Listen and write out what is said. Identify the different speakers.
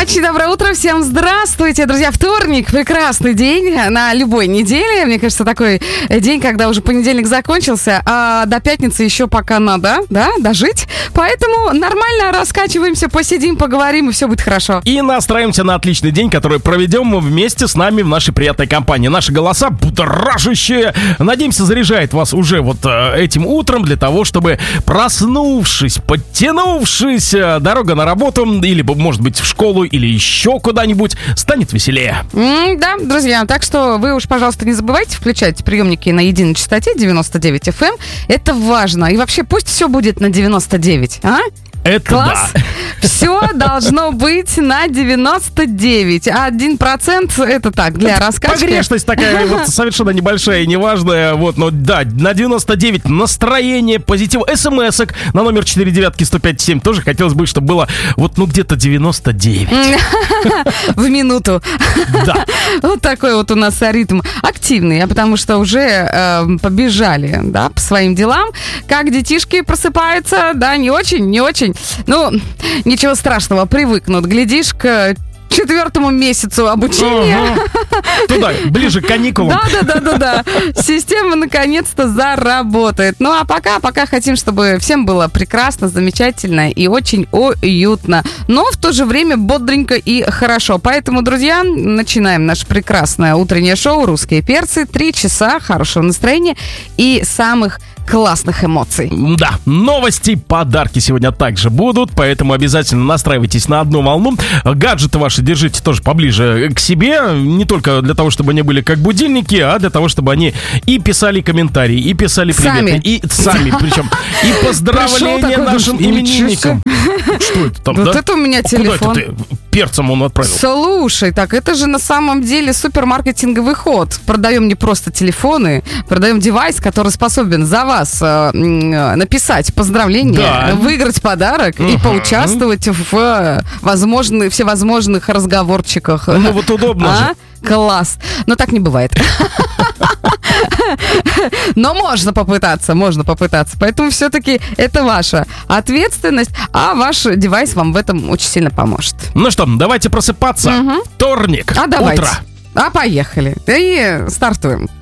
Speaker 1: Очень доброе утро, всем здравствуйте, друзья. Вторник, прекрасный день на любой неделе. Мне кажется, такой день, когда уже понедельник закончился, а до пятницы еще пока надо, дожить. Поэтому нормально раскачиваемся, посидим, поговорим, и все будет хорошо.
Speaker 2: И настраиваемся на отличный день, который проведем вместе с нами в нашей приятной компании. Наши голоса будоражащие. Надеемся, заряжает вас уже вот этим утром для того, чтобы, проснувшись, подтянувшись, дорога на работу или, может быть, в школу или еще куда-нибудь станет веселее.
Speaker 1: Да, друзья, так что вы уж, пожалуйста, не забывайте включать приемники на единой частоте 99 FM. Это важно. И вообще пусть все будет на 99, а?
Speaker 2: Это
Speaker 1: класс.
Speaker 2: Да.
Speaker 1: Все должно быть на 99. А 1% это так, для раскачки.
Speaker 2: Погрешность такая вот совершенно небольшая и неважная. Вот, но да, на 99 настроение, позитив. СМС-ок на номер 49105.7 тоже хотелось бы, чтобы было вот, где-то 99.
Speaker 1: В минуту.
Speaker 2: Да.
Speaker 1: Вот такой вот у нас ритм активный, потому что уже побежали, да, по своим делам. Как детишки просыпаются, да, не очень. Ну, ничего страшного, привыкнут. Глядишь, к 4-му месяцу обучения.
Speaker 2: Туда, ближе к каникулам.
Speaker 1: Да. Система наконец-то заработает. Ну, а пока хотим, чтобы всем было прекрасно, замечательно и очень уютно. Но в то же время бодренько и хорошо. Поэтому, друзья, начинаем наше прекрасное утреннее шоу «Русские перцы». 3 часа хорошего настроения и самых классных эмоций.
Speaker 2: Да, новости, подарки сегодня также будут, поэтому обязательно настраивайтесь на одну волну. Гаджеты ваши держите тоже поближе к себе, не только для того, чтобы они были как будильники, а для того, чтобы они и писали комментарии, и писали приветы, и сами, причем и поздравления нашим именинникам. Что это там,
Speaker 1: вот это у меня телефон.
Speaker 2: Куда это ты перцем он отправил?
Speaker 1: Слушай, так это же на самом деле супермаркетинговый ход. Продаем не просто телефоны, продаем девайс, который способен за вас написать поздравления, да, выиграть подарок и поучаствовать в всевозможных разговорчиках.
Speaker 2: Ну вот удобно же.
Speaker 1: Класс. Но так не бывает. Но можно попытаться. Поэтому все-таки это ваша ответственность, а ваш девайс вам в этом очень сильно поможет.
Speaker 2: Ну что, давайте просыпаться. Вторник.
Speaker 1: Давайте.
Speaker 2: Утро.
Speaker 1: Поехали. И стартуем.